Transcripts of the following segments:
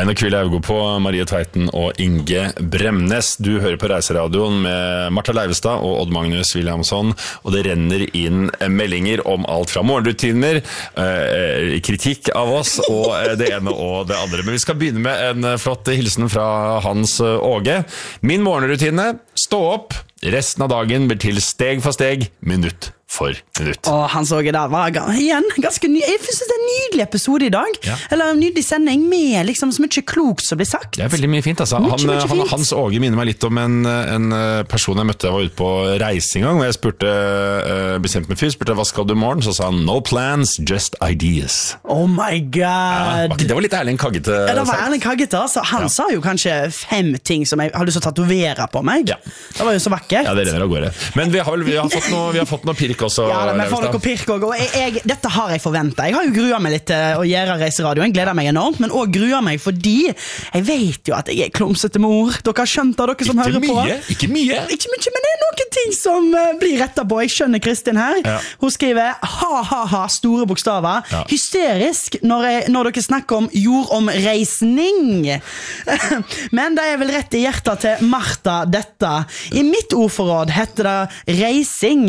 Eino Kvile Augo på Marie Tveiten og Inge Bremnes. Du hører på Reiseradioen med Martha Leivestad og Odd Magnus Williamson, og det renner inn meldinger om alt fra morgenrutiner, kritikk av oss og det ene og det andre. Men vi skal begynne med en flott hilsen fra Hans Åge. Min morgenrutine, stå opp, resten av dagen blir til steg for steg, minutt for minutt. Og Hans Åge der var igjen ganske ny. Jeg synes det er en nydelig episode i dag. Ja. Eller en nydelig sending med liksom så mye klokt som blir sagt. Det er veldig mye fint, altså. Hans Åge minner meg litt om en person jeg møtte. Jeg var ute på reise en gang, og jeg bestemt med fyr, spurte hva skal du i morgen? Så sa han, no plans, just ideas. Oh my god. Ja, det var litt Erling Kaggete. Ja, det var Erling Kaggete, altså. Han sa jo kanskje 5 ting som jeg har lyst til å tatovere på meg. Ja. Det var jo så vakkert. Ja, det renner av gårde. Men vi har fått noe pirk også. Ja, men får dere pirk også. Og dette har jeg forventet. Jeg har jo gruet meg litt til å gjøre Reiseradio. Jeg gleder meg enormt, men også gruer meg fordi jeg vet jo at jeg er klumsete mor. Dere har skjønt det, dere som hører på. Ikke mye, men det er noen ting som blir rettet på. Jeg skjønner Kristin her. Ja. Hun skriver ha, store bokstaver. Ja. Hysterisk når dere snakker om jordomreisning. Men det er vel rett i hjertet til Martha dette. I mitt ordforråd heter det reising.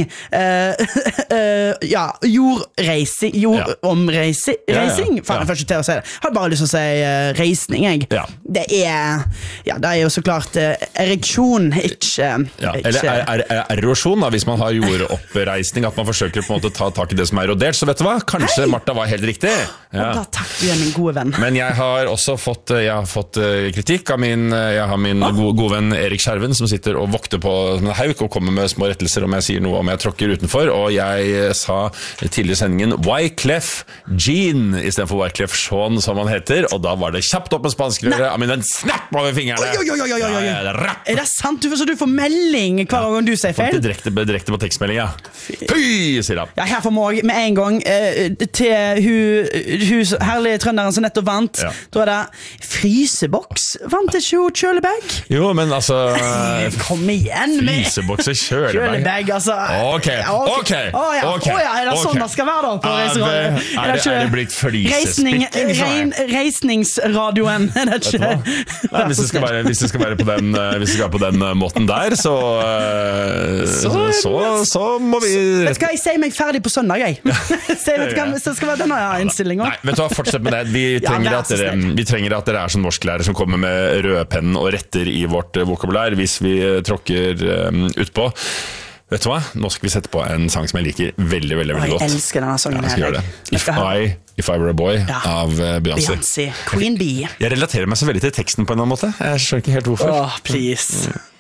Jordomreising. Faen, jeg får ikke til å si det. Jeg hadde bare lyst til å si reisning, jeg. Ja. Det er jo så klart ereksjon, ikke Eller erosjon, da, hvis man har jordoppreisning, at man forsøker på en måte å ta tak i det som er erodert. Så vet du hva? Kanskje Martha var helt riktig. Ja. Og da takk du er min gode venn. Men jeg har også fått kritikk av min gode venn Erik Skjerven, som sitter og vokter på en hauk og kommer med små rettelser om jeg sier noe om jeg tråkker utenfor, og jeg sa tidligere i sendingen Wyclef Jean i stedet for Wyclef Jean, som han heter, og da var det kjapt opp med spanskrøret, men den snapp over fingrene. Er det sant? Så du får melding hver gang du sier feil? Direkte på tekstmelding, ja. Fy, sier han. Ja, her får vi med en gang til hun herlige trønderen som nettopp vant. Ja. Da er det fryseboks. Vant ikke hun kjølebag? Jo, men altså kom igjen med fryseboks og kjølebag, altså. Ok. Er det sånn det skal være da på Reiseradio? Er det blitt flysespikking? Reisningsradioen, er det ikke? Nei, hvis det skal være på den måten der, så må vi... Vet du hva, jeg sier meg ferdig på søndag, jeg. Så skal være denne innstillingen. Nei, vet du hva, fortsett med det. Vi trenger at dere er som norsklærer som kommer med rødpennen og retter i vårt vokabulær hvis vi tråkker utpå. Vet du hva? Nå skal vi sette på en sang som jeg liker veldig, veldig, veldig godt. Jeg elsker denne sangen her. If I Were a Boy av Beyoncé. Queen Bee. Jeg relaterer meg så veldig til teksten på en eller annen måte. Jeg skjønner ikke helt hvorfor. Please.